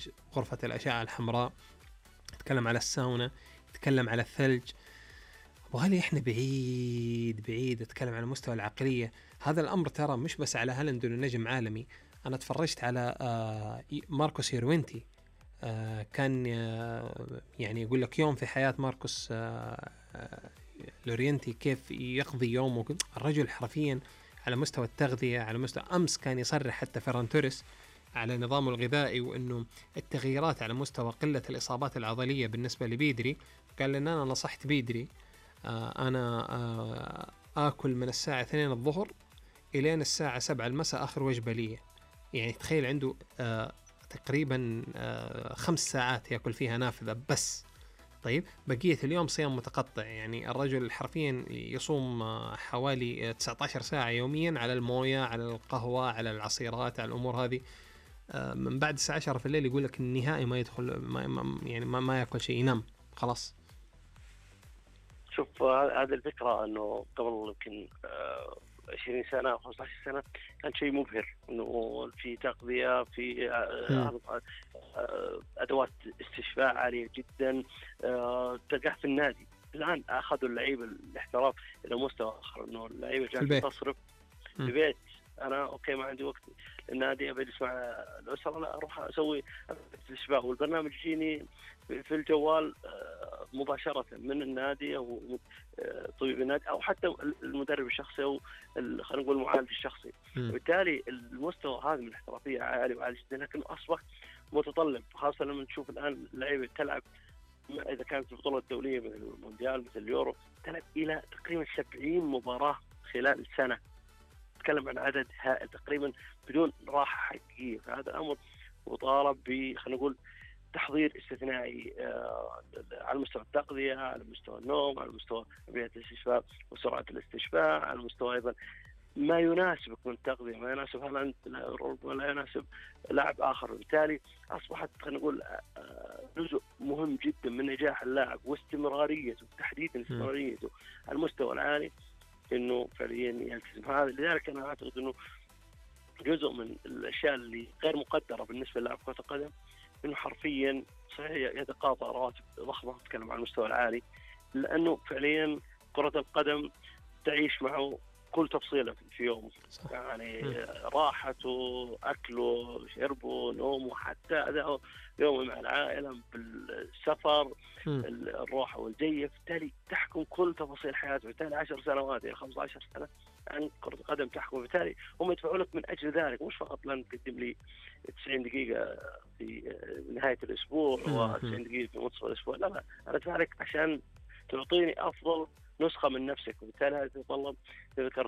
الثلج، غرفة الأشعة الحمراء، يتكلم على الساونا، يتكلم على الثلج. وهل إحنا بعيد أتكلم على مستوى العقلية. هذا الأمر ترى مش بس على هالاند إنه نجم عالمي. أنا تفرجت على ماركوس يوروينتي، كان يعني يقول لك يوم في حياة ماركوس لورينتي كيف يقضي يومه. الرجل حرفيا على مستوى التغذية، على مستوى أمس كان يصرح حتى فيران توريس على نظامه الغذائي، وأنه التغييرات على مستوى قلة الإصابات العضلية بالنسبة لبيدري. قال لأن أنا نصحت بيدري أنا آكل من الساعة 2 الظهر إلين الساعة 7 المساء آخر وجبة لي. يعني تخيل عنده تقريبا 5 ساعات يأكل فيها نافذة بس. طيب بقية اليوم صيام متقطع. يعني الرجل حرفيا يصوم حوالي 19 ساعة يوميا على الموية، على القهوة، على العصيرات، على الأمور هذه. من بعد الساعة 10 في الليل يقول لك النهائي ما يدخل، يعني ما يأكل شيء، ينام خلاص. شوف هذه الفكرة أنه قبل يمكن 20 سنة أو 15 سنة كان شيء مبهر، أنه في تغذية، في أدوات استشفاء عالية جدا، تلقاه في النادي. الآن أخذوا اللعيبة الاحتراف إلى مستوى آخر، أنه اللعيبة جالسة تصرف في بيت. أنا أوكي ما عندي وقت النادي أجلس مع الأسرة، لا أروح أسوي استشفاء، والبرنامج يجيني في الجوال مباشرة من النادي أو طبيب النادي أو حتى المدرب الشخصي أو خلينا نقول المعالج الشخصي. وبالتالي المستوى هذا من الاحترافية عالي وعالي جدا، لكنه أصبح متطلب، خاصة لما نشوف الآن اللعيبة تلعب إذا كانت البطولة الدولية مثل المونديال مثل اليورو، تلعب إلى تقريبا 70 مباراة خلال سنة. نتكلم عن عدد هائل تقريبا بدون راحة حقيقية. فهذا أمر مطالب ب خلينا نقول تحضير استثنائي على مستوى التغذية، على مستوى النوم، على مستوى عملية الاستشفاء وسرعة الاستشفاء، على مستوى أيضا ما يناسبك من التغذية، ما يناسب هالاند ربما لا يناسب لاعب آخر. وبالتالي أصبحت خلينا نقول جزء مهم جدا من نجاح اللاعب واستمراريته، تحديدا استمراريته على المستوى العالي، إنه فعليا يلتزم هذا. لذلك أنا أعتقد إنه جزء من الأشياء اللي غير مقدرة بالنسبة للاعب كرة القدم إنه حرفيا صحيح يتقاطع رواتب ضخمة، نتكلم عن المستوى العالي، لأنه فعليا كرة القدم تعيش معه كل تفصيلة في يومه. يعني راحته، أكله، شربه، نومه، حتى أداءه يومه مع العائلة، بالسفر، الروحة والجية، بالتالي تحكم كل تفاصيل حياته. بالتالي 10 سنوات إلى 15 سنة عن كرة القدم تحكم، بالتالي هم يدفعوا لك من أجل ذلك، مش فقط لن تقدم لي 90 دقيقة في نهاية الأسبوع و90 دقيقة في منتصف الأسبوع، لا أنا أدفع لك عشان تعطيني أفضل نسخة من نفسك. وبالتالي هذا يتطلب ذكرت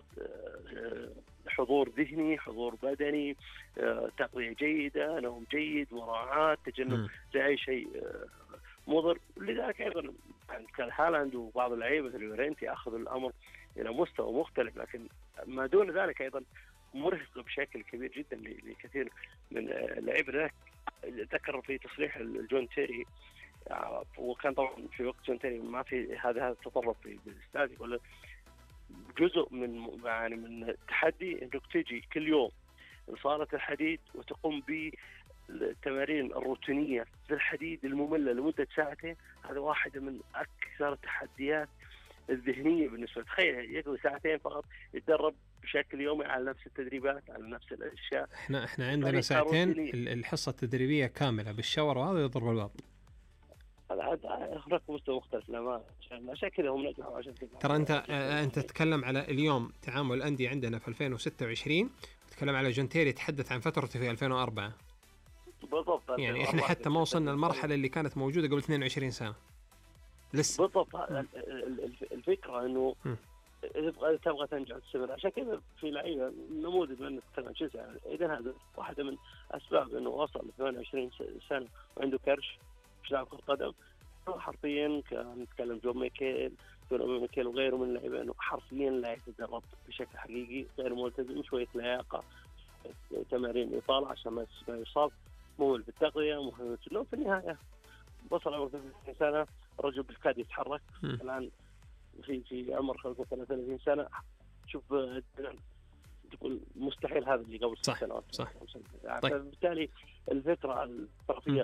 حضور ذهني، حضور بدني، تغذية جيدة، نوم جيد، مراعاة، تجنب لأي شيء مضر. لذلك أيضا كان هالاند وبعض اللعيبة مثل يورينتي أخذوا الأمر إلى مستوى مختلف، لكن ما دون ذلك أيضا مرهق بشكل كبير جدا لكثير من اللعيبة. ذكر في تصريح الجون تيري، وكان طبعا في وقت جون تيري ما في هذا التطرف في الاستاد، يقول جزء من يعني من التحدي انك تجي كل يوم لصالة الحديد وتقوم بالتمارين الروتينية في الحديد المملة لمدة ساعتين. هذا واحدة من أكثر التحديات الذهنية بالنسبة. تخيل يقضي ساعتين فقط يتدرب بشكل يومي على نفس التدريبات، على نفس الأشياء. احنا عندنا ساعتين الحصة التدريبية كاملة بالشاور، وهذا يضرب الباب. هناك مستوى مختلف لما عشان كذا هم نجحوا. عشان كذا ترى انت تتكلم على اليوم تعامل الأندية عندنا في 2026، تتكلم على جون تيري يتحدث عن فترته في 2004 بالضبط. يعني احنا حتى ما وصلنا المرحلة اللي كانت موجودة قبل 22 سنة لسه. بالضبط. الفكرة انه إذا تبغى تنجح تستمر، عشان كذا في لعيبة نموذج من نتكلم عن تشيلسي. إذا هذا واحدة من أسباب إنه وصل 22 سنة وعنده كرش في لعب كرة القدم. حرفيا كان نتكلم جون ميكيل وغيره من اللعيبة، إنه حرفيا لا يتدرب بشكل حقيقي، غير ملتزم، شوية لياقة، تمارين إطالة عشان ما يصاب، مهمل بالتغذية، مهمل في النوم. في النهاية وصل عمره 30 سنة، الرجل بالكاد يتحرك. الآن في عمر 35 سنة، شوف تقول مستحيل هذا اللي قبل 6 سنوات. صح. طيب. فبالتالي الفكرة الطرفية